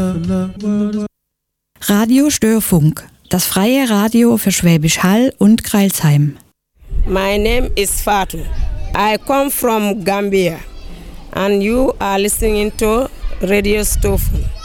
Radio Störfunk, das freie Radio für Schwäbisch Hall und Crailsheim. My name is Fatou. I come from Gambia and you are listening to Radio Störfunk.